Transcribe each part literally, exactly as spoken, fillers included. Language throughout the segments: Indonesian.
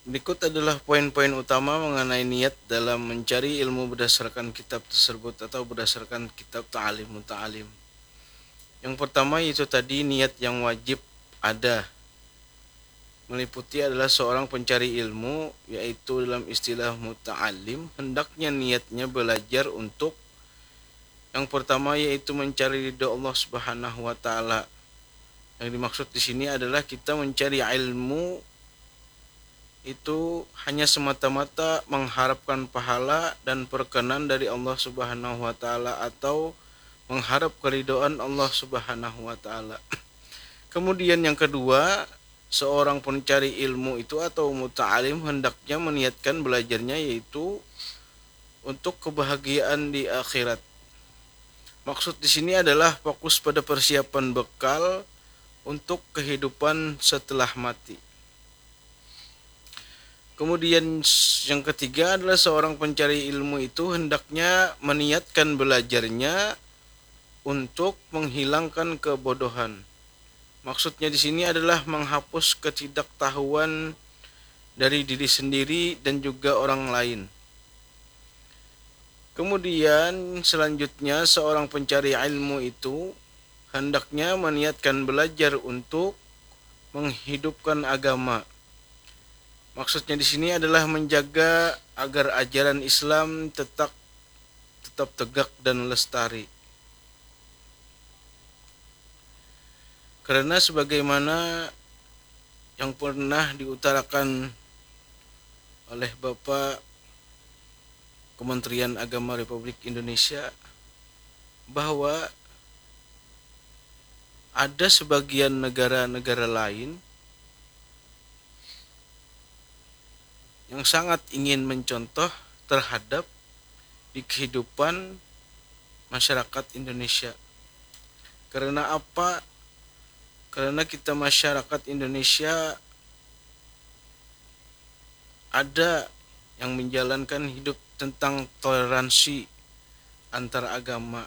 Berikut adalah poin-poin utama mengenai niat dalam mencari ilmu berdasarkan kitab tersebut atau berdasarkan kitab ta'alim muta'alim. Yang pertama itu tadi niat yang wajib ada. Meliputi adalah seorang pencari ilmu, yaitu dalam istilah muta'alim, hendaknya niatnya belajar untuk yang pertama yaitu mencari ridha Allah Subhanahu wa taala. Yang dimaksud di sini adalah kita mencari ilmu itu hanya semata-mata mengharapkan pahala dan perkenan dari Allah Subhanahu wa taala atau mengharap keridhaan Allah Subhanahu wa taala. Kemudian yang kedua, seorang pencari ilmu itu atau muta'alim hendaknya meniatkan belajarnya yaitu untuk kebahagiaan di akhirat. Maksud di sini adalah fokus pada persiapan bekal untuk kehidupan setelah mati. Kemudian yang ketiga adalah seorang pencari ilmu itu hendaknya meniatkan belajarnya untuk menghilangkan kebodohan. Maksudnya di sini adalah menghapus ketidaktahuan dari diri sendiri dan juga orang lain. Kemudian selanjutnya seorang pencari ilmu itu hendaknya meniatkan belajar untuk menghidupkan agama. Maksudnya di sini adalah menjaga agar ajaran Islam tetap tetap tegak dan lestari. Karena sebagaimana yang pernah diutarakan oleh Bapak Kementerian Agama Republik Indonesia bahwa ada sebagian negara-negara lain yang sangat ingin mencontoh terhadap di kehidupan masyarakat Indonesia. Karena apa? Karena kita masyarakat Indonesia ada yang menjalankan hidup tentang toleransi antar agama.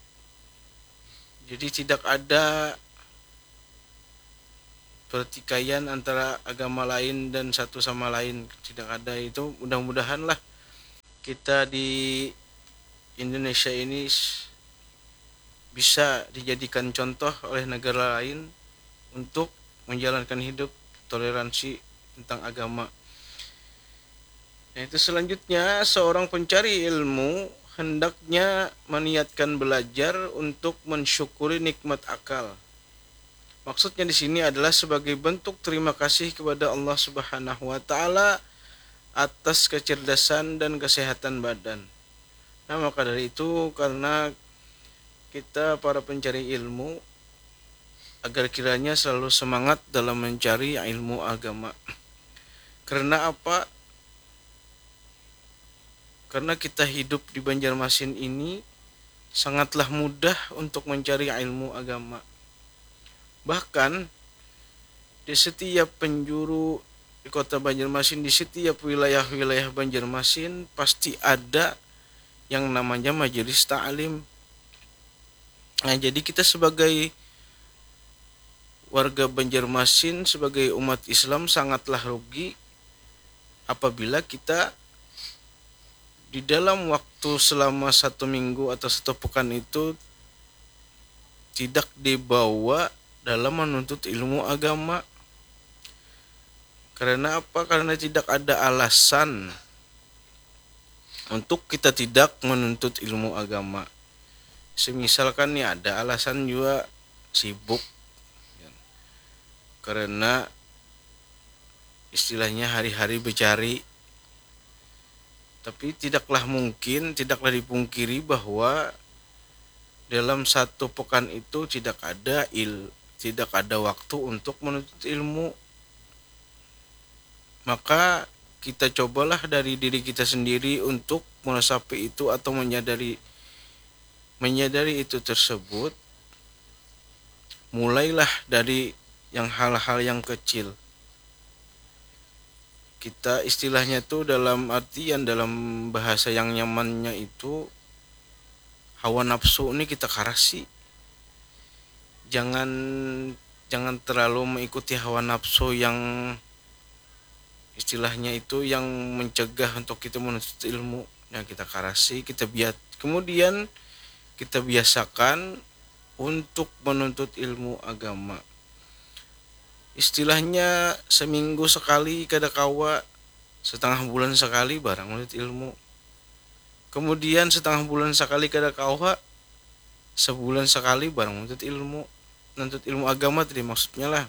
Jadi tidak ada pertikaian antara agama lain dan satu sama lain, tidak ada itu. Mudah-mudahanlah kita di Indonesia ini bisa dijadikan contoh oleh negara lain untuk menjalankan hidup toleransi tentang agama. Nah, itu selanjutnya seorang pencari ilmu hendaknya meniatkan belajar untuk mensyukuri nikmat akal. Maksudnya di sini adalah sebagai bentuk terima kasih kepada Allah Subhanahu wa taala atas kecerdasan dan kesehatan badan. Nah, maka dari itu karena kita para pencari ilmu agar kiranya selalu semangat dalam mencari ilmu agama. Karena apa? Karena kita hidup di Banjarmasin ini sangatlah mudah untuk mencari ilmu agama. Bahkan di setiap penjuru di kota Banjarmasin, di setiap wilayah-wilayah Banjarmasin pasti ada yang namanya majelis ta'lim. Nah, jadi kita sebagai warga Banjarmasin, sebagai umat Islam sangatlah rugi apabila kita di dalam waktu selama satu minggu atau satu pekan itu tidak dibawa dalam menuntut ilmu agama. Karena apa? Karena tidak ada alasan untuk kita tidak menuntut ilmu agama. Semisalkan nih ada alasan juga sibuk, karena istilahnya hari-hari bercari. Tapi tidaklah mungkin, tidaklah dipungkiri bahwa dalam satu pekan itu tidak ada il, tidak ada waktu untuk menuntut ilmu. Maka kita cobalah dari diri kita sendiri untuk meresapi itu atau menyadari menyadari itu tersebut. Mulailah dari yang hal-hal yang kecil. Kita istilahnya tuh dalam artian dalam bahasa yang nyamannya itu hawa nafsu ini kita karasi. Jangan jangan terlalu mengikuti hawa nafsu yang istilahnya itu yang mencegah untuk kita menuntut ilmu, ya kita karasi, kita biat kemudian kita biasakan untuk menuntut ilmu agama. Istilahnya seminggu sekali kada kawa, setengah bulan sekali barang menuntut ilmu. Kemudian setengah bulan sekali kada kawa, sebulan sekali barang menuntut ilmu. Menuntut ilmu agama tadi maksudnya lah.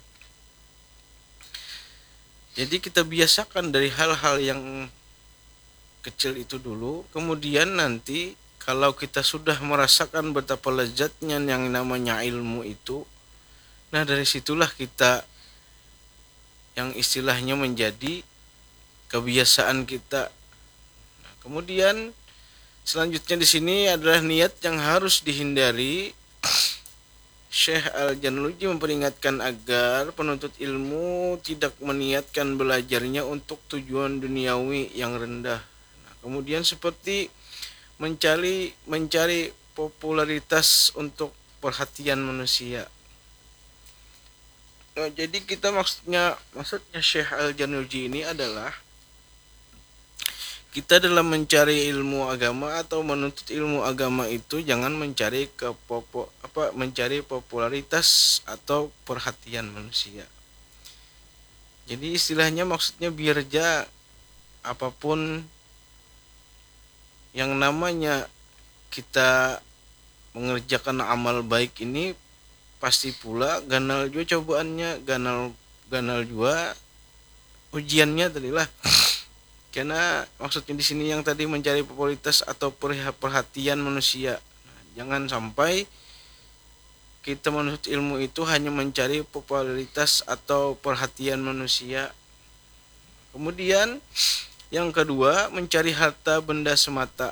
Jadi kita biasakan dari hal-hal yang kecil itu dulu, kemudian nanti kalau kita sudah merasakan betapa lezatnya yang namanya ilmu itu, nah dari situlah kita yang istilahnya menjadi kebiasaan kita. Nah, kemudian selanjutnya di sini adalah niat yang harus dihindari. Syekh Al-Januji memperingatkan agar penuntut ilmu tidak meniatkan belajarnya untuk tujuan duniawi yang rendah. Nah, kemudian seperti mencari mencari popularitas untuk perhatian manusia. Nah, jadi kita maksudnya maksudnya Syekh Al-Januji ini adalah kita dalam mencari ilmu agama atau menuntut ilmu agama itu jangan mencari ke popo, apa mencari popularitas atau perhatian manusia. Jadi istilahnya maksudnya biar aja apapun yang namanya kita mengerjakan amal baik ini pasti pula ganal juga cobaannya, ganal ganal juga ujiannya tadi lah. Karena maksudnya di sini yang tadi mencari popularitas atau perhatian manusia. Nah, jangan sampai kita menuntut ilmu itu hanya mencari popularitas atau perhatian manusia. Kemudian yang kedua, mencari harta benda semata.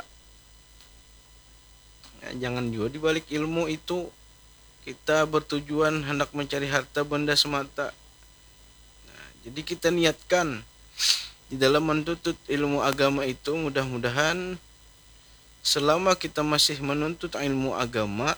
Nah, jangan juga dibalik ilmu itu kita bertujuan hendak mencari harta benda semata. Nah, jadi kita niatkan di dalam menuntut ilmu agama itu mudah-mudahan selama kita masih menuntut ilmu agama,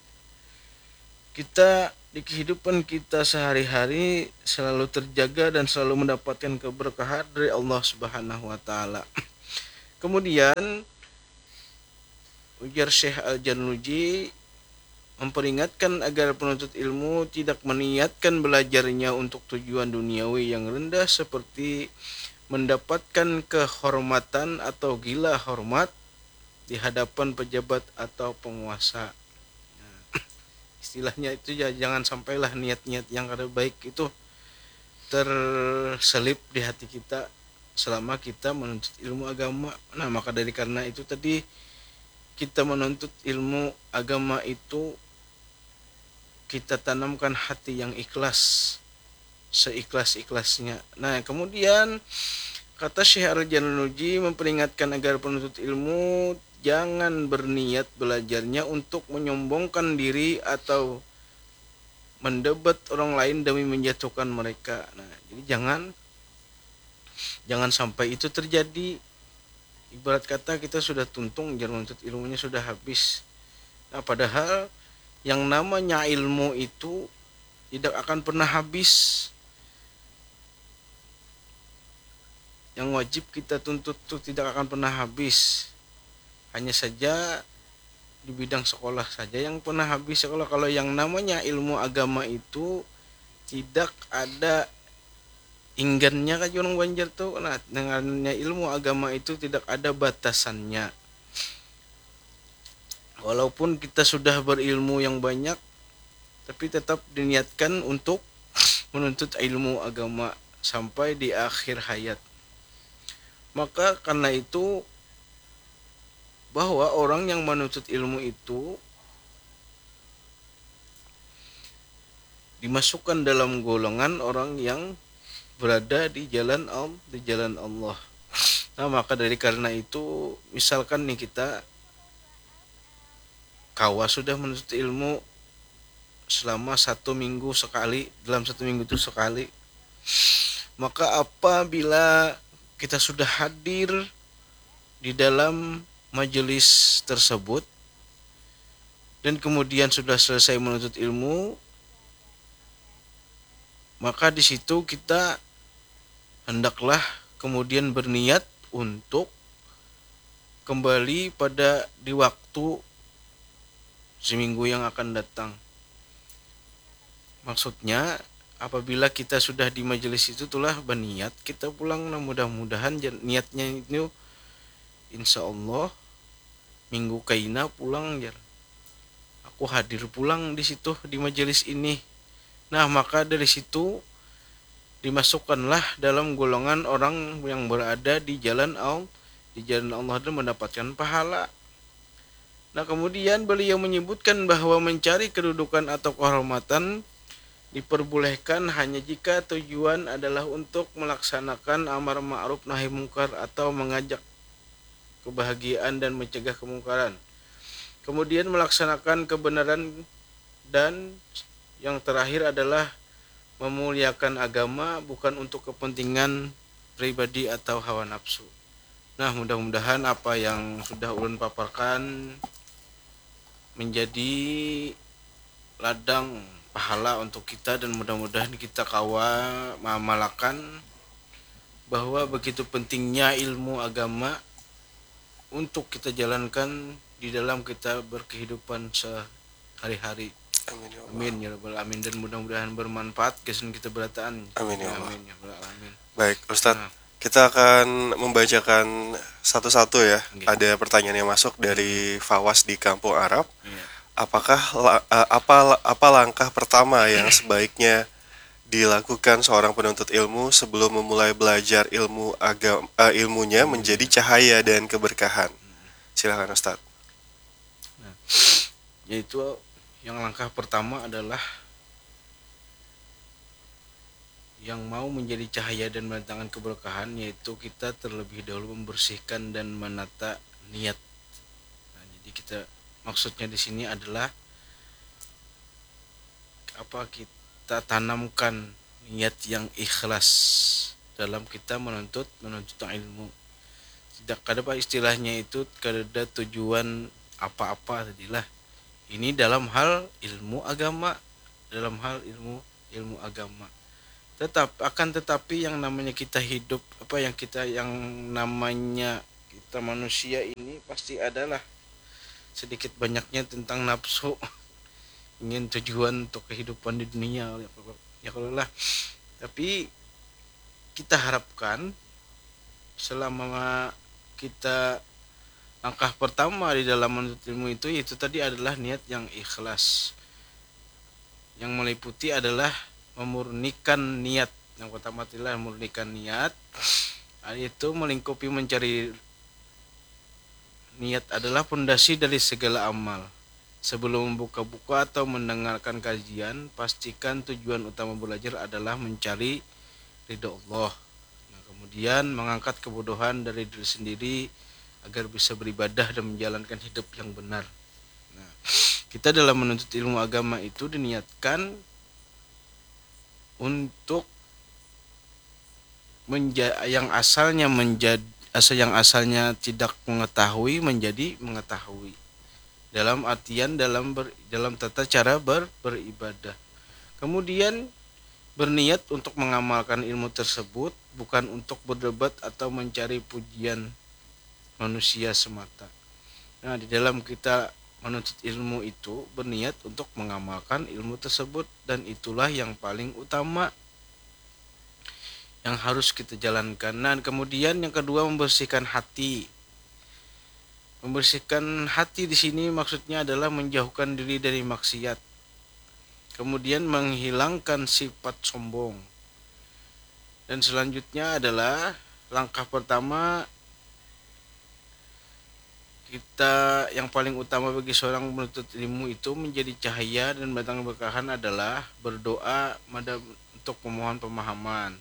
kita di kehidupan kita sehari-hari selalu terjaga dan selalu mendapatkan keberkahan dari Allah Subhanahu wa taala. Kemudian ujar Syekh Al-Januji memperingatkan agar penuntut ilmu tidak meniatkan belajarnya untuk tujuan duniawi yang rendah seperti mendapatkan kehormatan atau gila hormat di hadapan pejabat atau penguasa. Nah, istilahnya itu ya, jangan sampailah niat-niat yang kada baik itu terselip di hati kita selama kita menuntut ilmu agama. Nah, maka dari karena itu tadi kita menuntut ilmu agama itu kita tanamkan hati yang ikhlas, seikhlas-ikhlasnya. Nah, kemudian kata Syekh Al-Januji memperingatkan agar penuntut ilmu jangan berniat belajarnya untuk menyombongkan diri atau mendebat orang lain demi menjatuhkan mereka. Nah, jadi jangan jangan sampai itu terjadi. Ibarat kata kita sudah tuntung jalan menuntut ilmunya sudah habis. Nah, padahal yang namanya ilmu itu tidak akan pernah habis. Yang wajib kita tuntut itu tidak akan pernah habis. Hanya saja di bidang sekolah saja yang pernah habis sekolah. Kalau yang namanya ilmu agama itu tidak ada inggannya kan orang Banjar tuh. Nah, dengannya ilmu agama itu tidak ada batasannya. Walaupun kita sudah berilmu yang banyak, tapi tetap diniatkan untuk menuntut ilmu agama sampai di akhir hayat. Maka karena itu bahwa orang yang menuntut ilmu itu dimasukkan dalam golongan orang yang berada di jalan Allah, di jalan Allah. Nah, maka dari karena itu misalkan nih kita kawa sudah menuntut ilmu selama satu minggu sekali, dalam satu minggu itu sekali, maka apabila kita sudah hadir di dalam majelis tersebut dan kemudian sudah selesai menuntut ilmu, maka di situ kita hendaklah kemudian berniat untuk kembali pada di waktu seminggu yang akan datang. Maksudnya apabila kita sudah di majelis itu telah berniat kita pulang, nah mudah-mudahan niatnya itu insya Allah minggu kaina pulang ya aku hadir pulang di situ di majelis ini. Nah maka dari situ dimasukkanlah dalam golongan orang yang berada di jalan Allah, di jalan Allah dan mendapatkan pahala. Nah kemudian beliau menyebutkan bahwa mencari kedudukan atau kehormatan diperbolehkan hanya jika tujuan adalah untuk melaksanakan amar ma'ruf nahi mungkar atau mengajak kebahagiaan dan mencegah kemungkaran. Kemudian melaksanakan kebenaran dan yang terakhir adalah memuliakan agama bukan untuk kepentingan pribadi atau hawa nafsu. Nah mudah-mudahan apa yang sudah ulun paparkan menjadi ladang pahala untuk kita dan mudah-mudahan kita kawa mengamalkan bahwa begitu pentingnya ilmu agama untuk kita jalankan di dalam kita berkehidupan sehari-hari. Amin ya, amin ya rabbal alamin, dan mudah-mudahan bermanfaat kesan kita berataan. Amin ya Allah. Amin ya rabbal alamin. Baik Ustadz, nah. kita akan membacakan satu-satu ya. Okay. Ada pertanyaan yang masuk dari Fawas di Kampung Arab. Yeah. Apakah apa apa langkah pertama yang sebaiknya dilakukan seorang penuntut ilmu sebelum memulai belajar ilmu agama uh, ilmunya menjadi cahaya dan keberkahan? Silakan Ustadz. Nah, yaitu yang langkah pertama adalah yang mau menjadi cahaya dan mendatangkan keberkahan, yaitu kita terlebih dahulu membersihkan dan menata niat. Nah, jadi kita maksudnya di sini adalah apa, kita tanamkan niat yang ikhlas dalam kita menuntut menuntut ilmu. Tidak ada apa istilahnya itu kada tujuan apa-apa tadilah. Ini dalam hal ilmu agama, dalam hal ilmu ilmu agama. Tetap akan tetapi yang namanya kita hidup, apa yang kita yang namanya kita manusia ini pasti adalah sedikit banyaknya tentang nafsu, ingin tujuan untuk kehidupan di dunia ya kalau lah. Tapi kita harapkan selama kita langkah pertama di dalam menuntut ilmu itu itu tadi adalah niat yang ikhlas, yang meliputi adalah memurnikan niat. Yang pertama adalah memurnikan niat, itu melingkupi mencari niat adalah pondasi dari segala amal. Sebelum membuka-buka atau mendengarkan kajian, pastikan tujuan utama belajar adalah mencari ridha Allah. Nah, kemudian mengangkat kebodohan dari diri sendiri agar bisa beribadah dan menjalankan hidup yang benar. Nah, kita dalam menuntut ilmu agama itu diniatkan untuk menja- yang asalnya menjadi asal yang asalnya tidak mengetahui menjadi mengetahui, dalam artian dalam ber, dalam tata cara ber, beribadah. Kemudian berniat untuk mengamalkan ilmu tersebut bukan untuk berdebat atau mencari pujian manusia semata. Nah, di dalam kita menuntut ilmu itu berniat untuk mengamalkan ilmu tersebut, dan itulah yang paling utama yang harus kita jalankan. Nah, kemudian yang kedua membersihkan hati. Membersihkan hati di sini maksudnya adalah menjauhkan diri dari maksiat. Kemudian menghilangkan sifat sombong. Dan selanjutnya adalah langkah pertama kita yang paling utama bagi seorang penuntut ilmu itu menjadi cahaya dan mendatangkan keberkahan adalah berdoa untuk memohon pemahaman.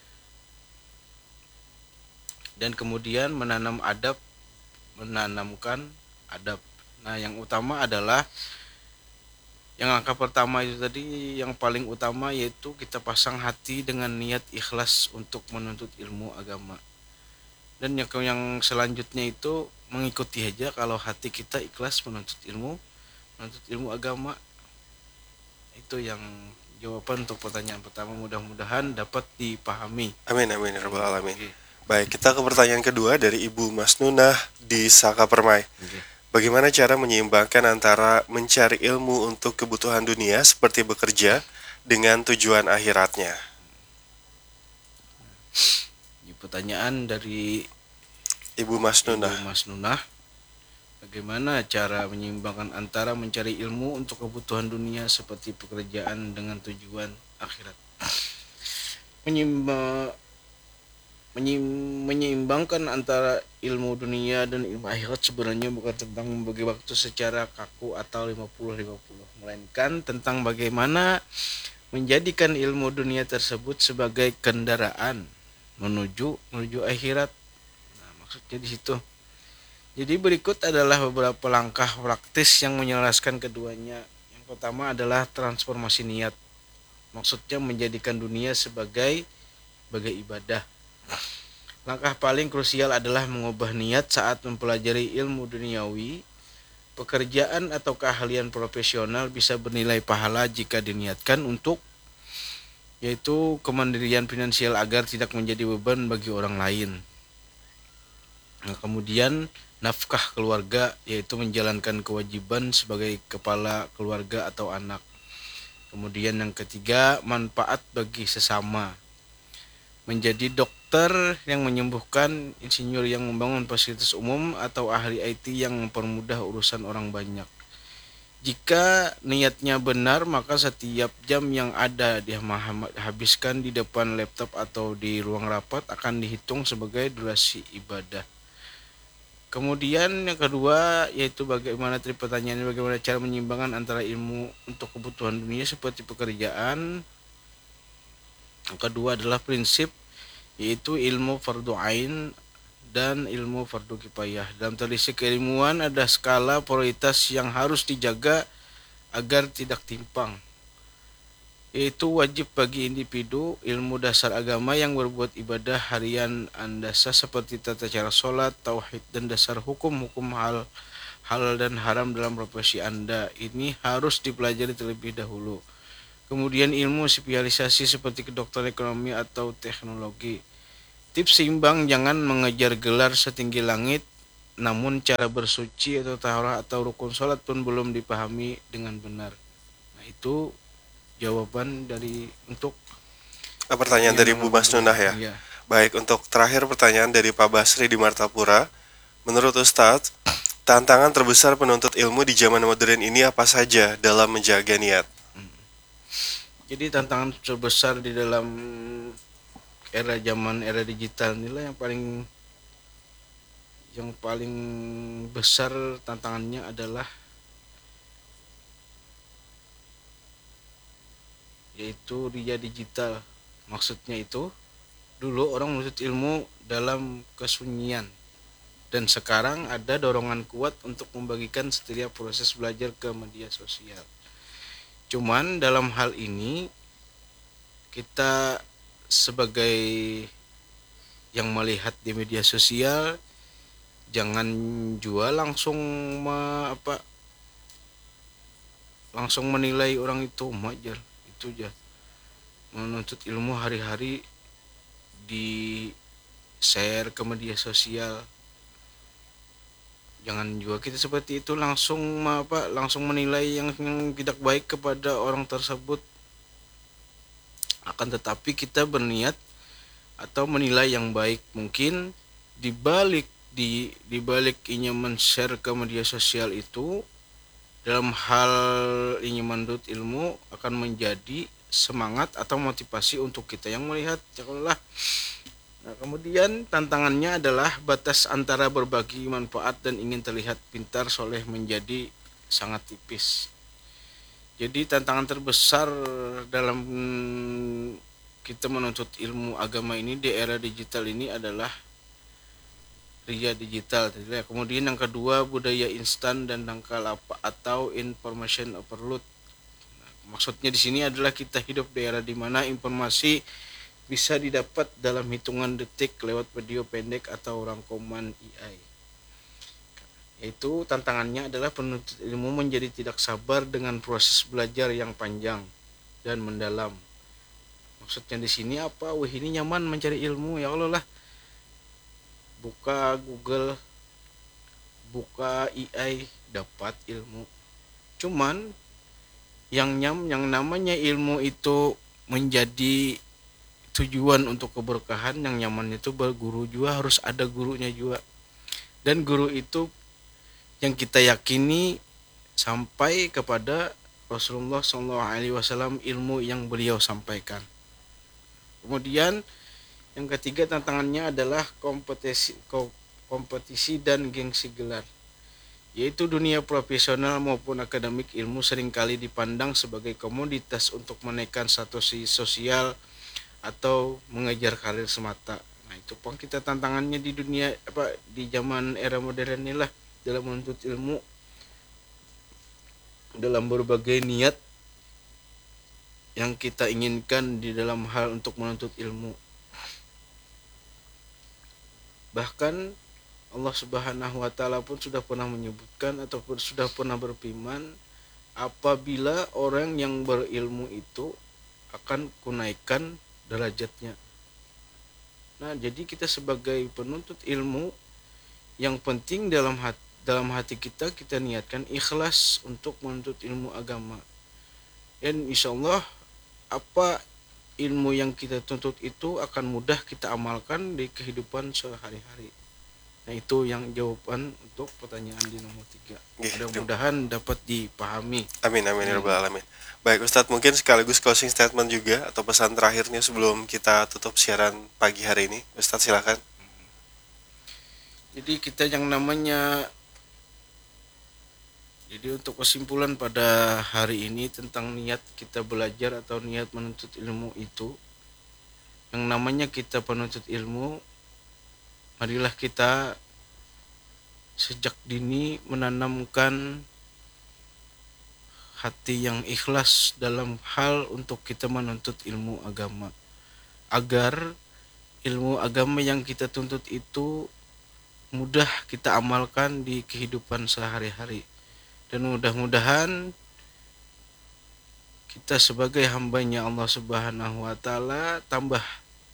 Dan kemudian menanam adab, menanamkan adab. Nah, yang utama adalah yang angka pertama itu tadi, yang paling utama yaitu kita pasang hati dengan niat ikhlas untuk menuntut ilmu agama. Dan yang, yang selanjutnya itu mengikuti aja kalau hati kita ikhlas menuntut ilmu, menuntut ilmu agama. Itu yang jawaban untuk pertanyaan pertama, mudah-mudahan dapat dipahami. Amin amin ya rabbal alamin. Oke. Baik, kita ke pertanyaan kedua dari Ibu Masnunah di Saka Permai. Oke. Bagaimana cara menyeimbangkan antara mencari ilmu untuk kebutuhan dunia seperti bekerja dengan tujuan akhiratnya? Ini pertanyaan dari Ibu Masnunah. Ibu Mas Nunah. Bagaimana cara menyeimbangkan antara mencari ilmu untuk kebutuhan dunia seperti pekerjaan dengan tujuan akhirat? Menyeimba, menyeim- menyeimbangkan antara ilmu dunia dan ilmu akhirat sebenarnya bukan tentang membagi waktu secara kaku atau lima puluh lima puluh, melainkan tentang bagaimana menjadikan ilmu dunia tersebut sebagai kendaraan menuju menuju akhirat. Nah, maksudnya di situ. Jadi berikut adalah beberapa langkah praktis yang menjelaskan keduanya. Yang pertama adalah transformasi niat. Maksudnya menjadikan dunia sebagai sebagai ibadah. Langkah paling krusial adalah mengubah niat saat mempelajari ilmu duniawi. Pekerjaan atau keahlian profesional bisa bernilai pahala jika diniatkan untuk yaitu kemandirian finansial agar tidak menjadi beban bagi orang lain. Nah, kemudian nafkah keluarga, yaitu menjalankan kewajiban sebagai kepala keluarga atau anak. Kemudian yang ketiga, manfaat bagi sesama. Menjadi dokter yang menyembuhkan, insinyur yang membangun fasilitas umum, atau ahli I T yang mempermudah urusan orang banyak. Jika niatnya benar, maka setiap jam yang ada dihabiskan di depan laptop atau di ruang rapat akan dihitung sebagai durasi ibadah. Kemudian yang kedua yaitu bagaimana tadi pertanyaannya, bagaimana cara menyeimbangkan antara ilmu untuk kebutuhan dunia seperti pekerjaan. Yang kedua adalah prinsip yaitu ilmu fardu ain dan ilmu fardu kifayah. Dalam tradisi keilmuan ada skala prioritas yang harus dijaga agar tidak timpang. Yaitu wajib bagi individu ilmu dasar agama yang berbuat ibadah harian andasa seperti tata cara sholat, tauhid, dan dasar hukum-hukum hal halal dan haram dalam profesi Anda. Ini harus dipelajari terlebih dahulu. Kemudian ilmu spesialisasi seperti kedokteran, ekonomi, atau teknologi. Tips seimbang, jangan mengejar gelar setinggi langit namun cara bersuci atau taharah atau rukun sholat pun belum dipahami dengan benar. Nah, itu jawaban dari untuk Pertanyaan dari Bu Masnunah ya. Iya. Baik, untuk terakhir pertanyaan dari Pak Basri di Martapura. Menurut Ustadz, tantangan terbesar penuntut ilmu di zaman modern ini apa saja dalam menjaga niat? Jadi tantangan terbesar di dalam era zaman era digital inilah yang paling yang paling besar tantangannya adalah yaitu ria digital. Maksudnya itu dulu orang menuntut ilmu dalam kesunyian dan sekarang ada dorongan kuat untuk membagikan setiap proses belajar ke media sosial. Cuman dalam hal ini kita sebagai yang melihat di media sosial jangan jual langsung ma, apa langsung menilai orang itu majar itu aja. Menuntut ilmu hari-hari di share ke media sosial, jangan juga kita seperti itu langsung ma, apa langsung menilai yang, yang tidak baik kepada orang tersebut. Akan tetapi kita berniat atau menilai yang baik. Mungkin dibalik di dibalik ingin men-share ke media sosial itu dalam hal ingin menuntut ilmu akan menjadi semangat atau motivasi untuk kita yang melihat. Janganlah. Nah, kemudian tantangannya adalah batas antara berbagi manfaat dan ingin terlihat pintar soleh menjadi sangat tipis. Jadi tantangan terbesar dalam kita menuntut ilmu agama ini di era digital ini adalah ria digital. Kemudian yang kedua budaya instan dan dangkal apa atau information overload. Nah, maksudnya di sini adalah kita hidup di era di mana informasi bisa didapat dalam hitungan detik lewat video pendek atau rangkuman A I. Yaitu tantangannya adalah penuntut ilmu menjadi tidak sabar dengan proses belajar yang panjang. dan mendalam. Maksudnya di sini apa? Wah, ini nyaman mencari ilmu, ya Allah lah. Buka Google, buka A I, dapat ilmu. Cuman yang nyam yang namanya ilmu itu menjadi tujuan untuk keberkahan, yang nyaman itu berguru juga harus ada gurunya juga. Dan guru itu yang kita yakini sampai kepada Rasulullah shallallahu alaihi wasallam, ilmu yang beliau sampaikan. Kemudian yang ketiga tantangannya adalah kompetisi kompetisi dan gengsi gelar, yaitu dunia profesional maupun akademik ilmu seringkali dipandang sebagai komoditas untuk menaikkan status sosial atau mengejar karir semata. Nah, itu pun kita tantangannya di dunia apa di zaman era modern inilah, dalam menuntut ilmu dalam berbagai niat yang kita inginkan di dalam hal untuk menuntut ilmu. Bahkan Allah Subhanahu wa taala pun sudah pernah menyebutkan ataupun sudah pernah berfirman, apabila orang yang berilmu itu akan kunaikan derajatnya. Nah, jadi kita sebagai penuntut ilmu, yang penting dalam hati, dalam hati kita kita niatkan ikhlas untuk menuntut ilmu agama. Dan insyaallah apa ilmu yang kita tuntut itu akan mudah kita amalkan di kehidupan sehari-hari. Nah, itu yang jawaban untuk pertanyaan di nomor tiga. Mudah-mudahan dapat dipahami. Amin amin ya rabbal alamin. Baik Ustadz, mungkin sekaligus closing statement juga atau pesan terakhirnya sebelum kita tutup siaran pagi hari ini. Ustadz silakan. Jadi kita yang namanya Jadi untuk kesimpulan pada hari ini tentang niat kita belajar atau niat menuntut ilmu itu, yang namanya kita penuntut ilmu, marilah kita sejak dini menanamkan hati yang ikhlas dalam hal untuk kita menuntut ilmu agama, agar ilmu agama yang kita tuntut itu mudah kita amalkan di kehidupan sehari-hari. Dan mudah-mudahan kita sebagai hambanya Allah Subhanahu wa taala tambah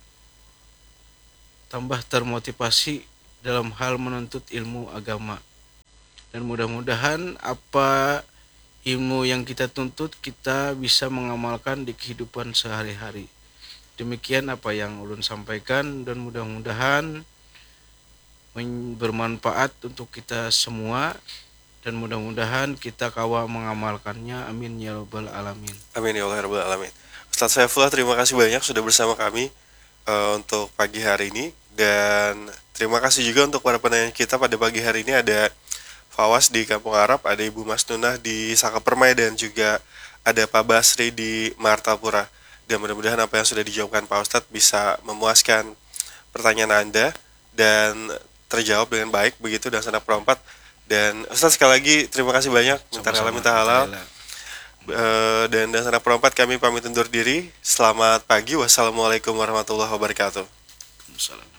tambah termotivasi dalam hal menuntut ilmu agama. Dan mudah-mudahan apa ilmu yang kita tuntut kita bisa mengamalkan di kehidupan sehari-hari. Demikian apa yang ulun sampaikan, dan mudah-mudahan bermanfaat untuk kita semua, dan mudah-mudahan kita kawa mengamalkannya. Amin ya rabbal alamin. Amin ya Allah rabbal alamin. Ustaz Saifullah, terima kasih banyak sudah bersama kami uh, untuk pagi hari ini, dan terima kasih juga untuk para penanya kita pada pagi hari ini. Ada Fawas di Kampung Arab, ada Ibu Mas Nunah di Saka Permai, dan juga ada Pak Basri di Martapura. Dan mudah-mudahan apa yang sudah dijawabkan Pak Ustadz bisa memuaskan pertanyaan Anda dan terjawab dengan baik begitu dan sana perempat. Dan Ustadz sekali lagi terima kasih banyak, minta halal minta halal. Uh, dan dan sana perempat kami pamit undur diri. Selamat pagi, wassalamualaikum warahmatullahi wabarakatuh. Waalaikumsalam.